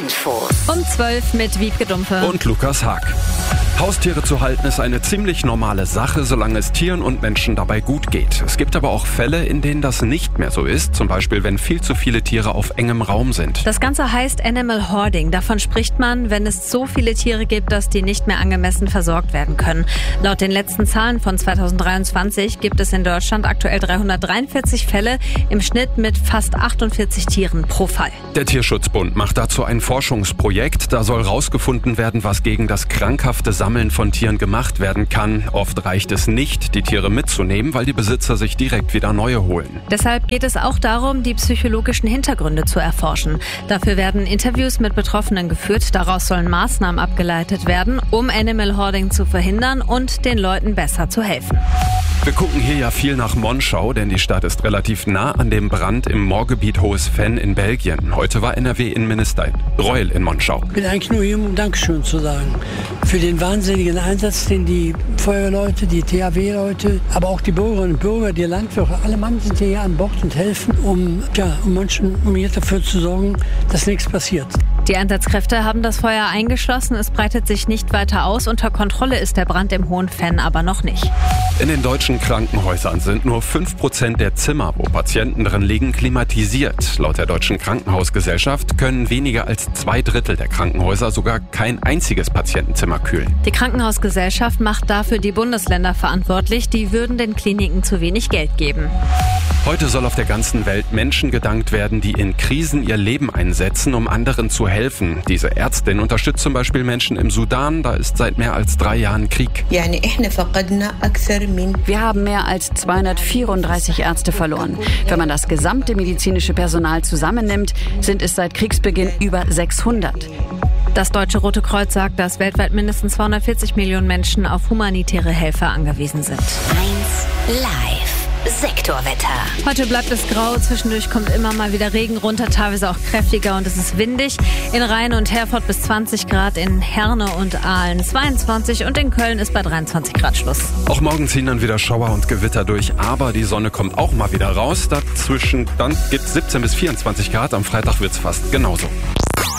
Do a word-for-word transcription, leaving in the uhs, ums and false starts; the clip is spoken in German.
Infos. Um zwölf mit Wiebke Dumpfe und Lukas Haag. Haustiere zu halten ist eine ziemlich normale Sache, solange es Tieren und Menschen dabei gut geht. Es gibt aber auch Fälle, in denen das nicht mehr so ist. Zum Beispiel, wenn viel zu viele Tiere auf engem Raum sind. Das Ganze heißt Animal Hoarding. Davon spricht man, wenn es so viele Tiere gibt, dass die nicht mehr angemessen versorgt werden können. Laut den letzten Zahlen von zweitausenddreiundzwanzig gibt es in Deutschland aktuell dreihundertdreiundvierzig Fälle, im Schnitt mit fast achtundvierzig Tieren pro Fall. Der Tierschutzbund macht dazu ein Forschungsprojekt. Da soll rausgefunden werden, was gegen das krankhafte Sammeln von Tieren gemacht werden kann. Oft reicht es nicht, die Tiere mitzunehmen, weil die Besitzer sich direkt wieder neue holen. Deshalb geht es auch darum, die psychologischen Hintergründe zu erforschen. Dafür werden Interviews mit Betroffenen geführt. Daraus sollen Maßnahmen abgeleitet werden, um Animal Hoarding zu verhindern und den Leuten besser zu helfen. Wir gucken hier ja viel nach Monschau, denn die Stadt ist relativ nah an dem Brand im Moorgebiet Hohes Venn in Belgien. Heute war N R W-Innenminister Reul in Monschau. Ich bin eigentlich nur hier, um Dankeschön zu sagen. Für den wahnsinnigen Einsatz, den die Feuerwehrleute, die T H W-Leute, aber auch die Bürgerinnen und Bürger, die Landwirte, alle Mann sind hier an Bord und helfen, um, ja, um Menschen, um hier dafür zu sorgen, dass nichts passiert. Die Einsatzkräfte haben das Feuer eingeschlossen. Es breitet sich nicht weiter aus. Unter Kontrolle ist der Brand im Hohen Venn aber noch nicht. In den deutschen Krankenhäusern sind nur fünf Prozent der Zimmer, wo Patienten drin liegen, klimatisiert. Laut der Deutschen Krankenhausgesellschaft können weniger als zwei Drittel der Krankenhäuser sogar kein einziges Patientenzimmer kühlen. Die Krankenhausgesellschaft macht dafür die Bundesländer verantwortlich. Die würden den Kliniken zu wenig Geld geben. Heute soll auf der ganzen Welt Menschen gedankt werden, die in Krisen ihr Leben einsetzen, um anderen zu helfen. Diese Ärztin unterstützt zum Beispiel Menschen im Sudan. Da ist seit mehr als drei Jahren Krieg. Wir haben mehr als zweihundertvierunddreißig Ärzte verloren. Wenn man das gesamte medizinische Personal zusammennimmt, sind es seit Kriegsbeginn über sechshundert. Das Deutsche Rote Kreuz sagt, dass weltweit mindestens zweihundertvierzig Millionen Menschen auf humanitäre Helfer angewiesen sind. eins Live. Sektorwetter. Heute bleibt es grau, zwischendurch kommt immer mal wieder Regen runter, teilweise auch kräftiger und es ist windig. In Rhein und Herford bis zwanzig Grad, in Herne und Aalen zweiundzwanzig und in Köln ist bei dreiundzwanzig Grad Schluss. Auch morgen ziehen dann wieder Schauer und Gewitter durch, aber die Sonne kommt auch mal wieder raus. Dazwischen dann gibt es siebzehn bis vierundzwanzig Grad, am Freitag wird es fast genauso.